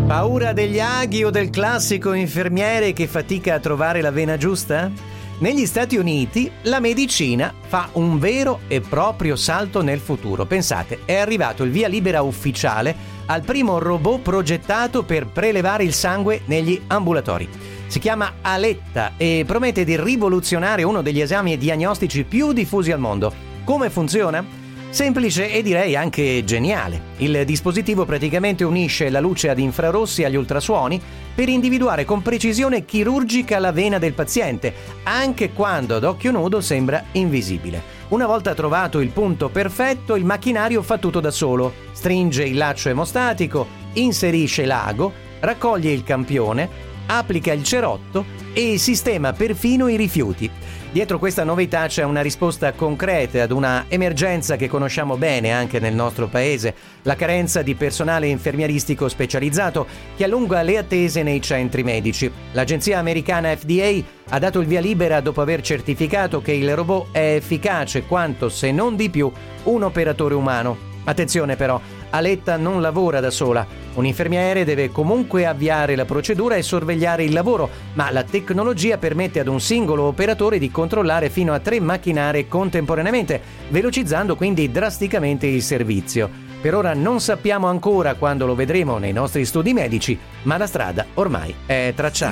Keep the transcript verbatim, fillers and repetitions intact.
Paura degli aghi o del classico infermiere che fatica a trovare la vena giusta? Negli Stati Uniti la medicina fa un vero e proprio salto nel futuro. Pensate, è arrivato il via libera ufficiale al primo robot progettato per prelevare il sangue negli ambulatori. Si chiama Aletta e promette di rivoluzionare uno degli esami diagnostici più diffusi al mondo. Come funziona? Semplice e direi anche geniale. Il dispositivo praticamente unisce la luce ad infrarossi agli ultrasuoni per individuare con precisione chirurgica la vena del paziente, anche quando ad occhio nudo sembra invisibile. Una volta trovato il punto perfetto, il macchinario fa tutto da solo. Stringe il laccio emostatico, inserisce l'ago, raccoglie il campione, applica il cerotto e sistema perfino i rifiuti. Dietro questa novità c'è una risposta concreta ad una emergenza che conosciamo bene anche nel nostro paese, la carenza di personale infermieristico specializzato che allunga le attese nei centri medici. L'agenzia americana F D A ha dato il via libera dopo aver certificato che il robot è efficace quanto, se non di più, un operatore umano. Attenzione però, Aletta non lavora da sola. Un infermiere deve comunque avviare la procedura e sorvegliare il lavoro, ma la tecnologia permette ad un singolo operatore di controllare fino a tre macchinari contemporaneamente, velocizzando quindi drasticamente il servizio. Per ora non sappiamo ancora quando lo vedremo nei nostri studi medici, ma la strada ormai è tracciata.